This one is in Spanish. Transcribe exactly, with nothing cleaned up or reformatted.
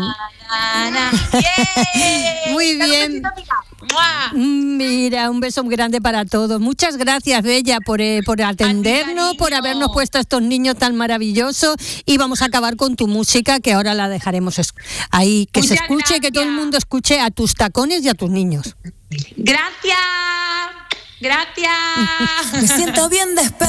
Na, na, yeah. Muy bien. Mira, un beso muy grande para todos. Muchas gracias, Bella, por, eh, por atendernos, ti, por habernos puesto a estos niños tan maravillosos. Y vamos a acabar con tu música, que ahora la dejaremos es- ahí, que Muchas se escuche, gracias. que todo el mundo escuche a tus tacones y a tus niños. Gracias. Gracias. Me siento bien después.